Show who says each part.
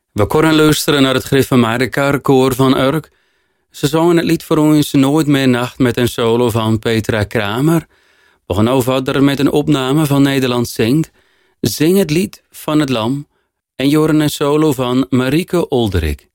Speaker 1: We kunnen luisteren naar het Griffemariker koor van Urk. Ze zongen het lied voor ons Nooit meer nacht met een solo van Petra Kramer. We gaan nou verder met een opname van Nederland zingt. Zing het lied van het lam en joren een solo van Marieke Olderik.